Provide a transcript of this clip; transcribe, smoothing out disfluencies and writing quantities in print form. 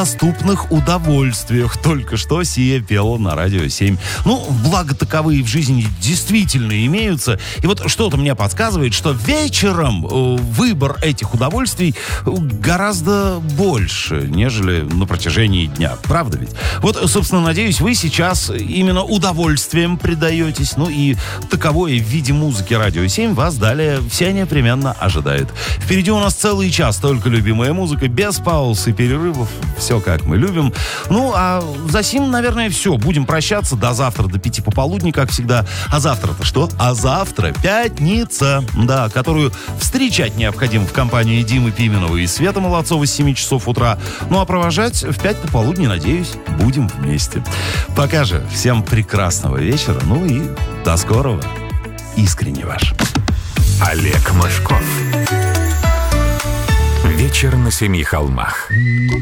доступных удовольствиях. Только что Сия пела на Радио 7. Ну, благо таковые в жизни действительно имеются. И вот что-то мне подсказывает, что вечером выбор этих удовольствий гораздо больше, нежели на протяжении дня. Правда ведь? Вот, собственно, надеюсь, вы сейчас именно удовольствием предаетесь. Ну и таковое в виде музыки Радио 7 вас далее все непременно ожидает. Впереди у нас целый час только любимая музыка, без пауз и перерывов. Все как мы любим. Ну, а за сим, наверное, все. Будем прощаться до завтра, до 5 пополудни, как всегда. А завтра-то что? А завтра пятница, да, которую встречать необходимо в компании Димы Пименова и Светы Молодцова с 7 часов утра. Ну, а провожать в 5 пополудни, надеюсь, будем вместе. Пока же, всем прекрасного вечера, ну и до скорого. Искренне ваш. Олег Мошков. Вечер на 7 холмах.